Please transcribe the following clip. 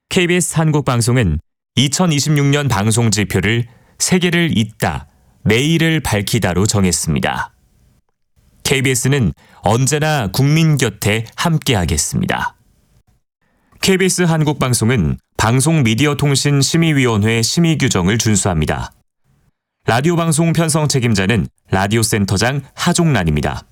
KBS 한국방송은 2026년 방송 지표를 세계를 잇다, 내일을 밝히다로 정했습니다. KBS는 언제나 국민 곁에 함께하겠습니다. KBS 한국방송은 방송미디어통신심의위원회 심의 규정을 준수합니다. 라디오 방송 편성 책임자는 라디오 센터장 하종란입니다.